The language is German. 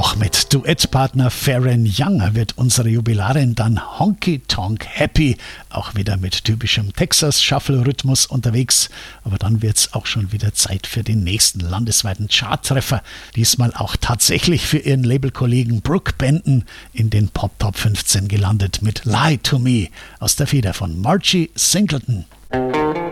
Auch mit Duettpartner Pharrell Young wird unsere Jubilarin dann Honky Tonk Happy, auch wieder mit typischem Texas-Shuffle-Rhythmus unterwegs. Aber dann wird's auch schon wieder Zeit für den nächsten landesweiten Charttreffer. Diesmal auch tatsächlich für ihren Labelkollegen Brooke Benton in den Pop Top 15 gelandet mit Lie to Me aus der Feder von Margie Singleton.